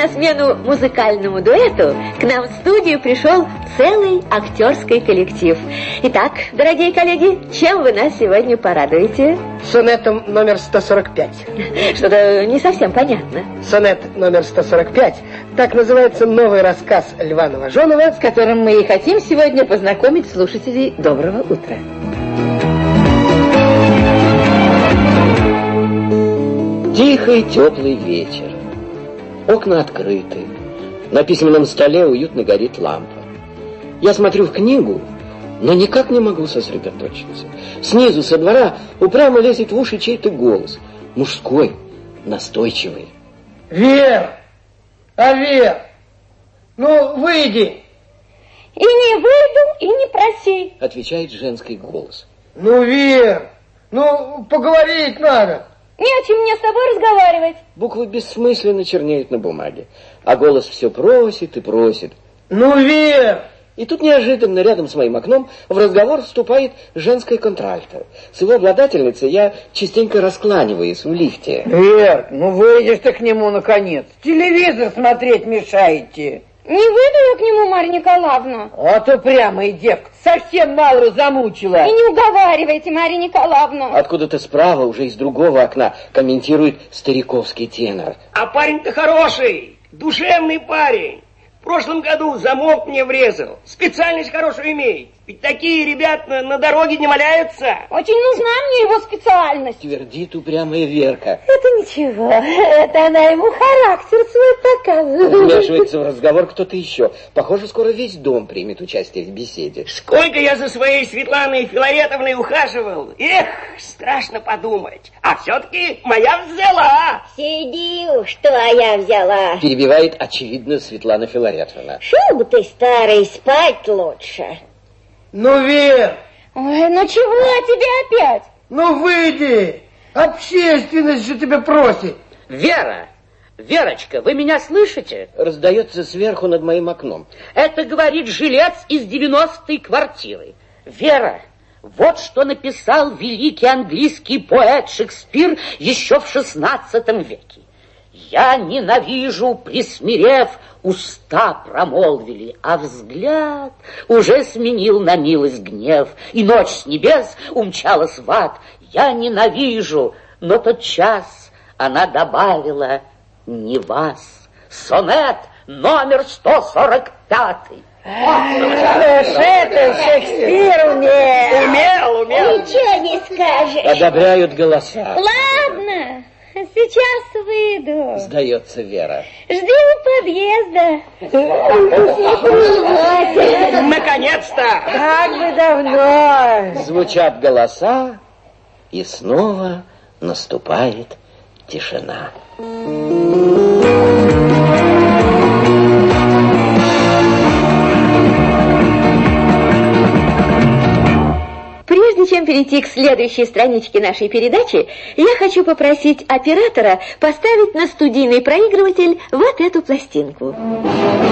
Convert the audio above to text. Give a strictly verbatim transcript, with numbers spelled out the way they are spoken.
на смену музыкальному дуэту к нам в студию пришел целый актерский коллектив. Итак, дорогие коллеги, чем вы нас сегодня порадуете? Сонетом номер сто сорок пять. Что-то не совсем понятно. Сонет номер сто сорок пять. Так называется новый рассказ Льва Новоженова, с которым мы и хотим сегодня познакомить слушателей. Доброго утра. Тихий, теплый вечер. Окна открыты. На письменном столе уютно горит лампа. Я смотрю в книгу, но никак не могу сосредоточиться. Снизу, со двора, упрямо лезет в уши чей-то голос. Мужской, настойчивый. Вер! А, Вер! Ну, выйди! И не выйду, и не проси, отвечает женский голос. Ну, Вер! Ну, поговорить надо. Не о чем мне с тобой разговаривать. Буквы бессмысленно чернеют на бумаге, а голос все просит и просит. Ну, Вер! И тут неожиданно рядом с моим окном в разговор вступает женская контральто. С его обладательницей я частенько раскланиваюсь в лифте. Вер, ну выйдешь ты к нему наконец. Телевизор смотреть мешаете. Не выйду я к нему, Марья Николаевна. Вот упрямая девка, совсем Малру замучила. И не уговаривайте, Марья Николаевна. Откуда-то справа, уже из другого окна, комментирует стариковский тенор. А парень-то хороший, душевный парень. В прошлом году замок мне врезал. Специальность хорошую имеет. Ведь такие ребята на дороге не валяются. Очень нужна мне его специальность. Твердит упрямая Верка. Это ничего. Это она ему характер свой показывает. Вмешивается в разговор кто-то еще. Похоже, скоро весь дом примет участие в беседе. Сколько я за своей Светланой Филаретовной ухаживал. Эх, страшно подумать. А все-таки моя взяла. Сиди уж, что я взяла. Перебивает, очевидно, Светлана Филаретовна. Шел бы ты, старый, спать лучше. Ну, Вер! Ой, ну чего тебе опять? Ну, выйди! Общественность же тебя просит. Вера! Верочка, вы меня слышите? Раздается сверху над моим окном. Это говорит жилец из девяностой квартиры. Вера, вот что написал великий английский поэт Шекспир еще в шестнадцатом веке. Я ненавижу, присмирев, уста промолвили, а взгляд уже сменил на милость гнев, и ночь с небес умчалась в ад. Я ненавижу, но тот час она добавила не вас. Сонет номер сто сорок пять. Это Шекспир умел. Умел, умел. Ничего не скажешь. Одобряют голоса. Ладно, сейчас выйду. Сдается Вера. Жди у подъезда. Наконец-то. Как бы давно. Звучат голоса, и снова наступает тишина. Прежде чем перейти к следующей страничке нашей передачи, я хочу попросить оператора поставить на студийный проигрыватель вот эту пластинку.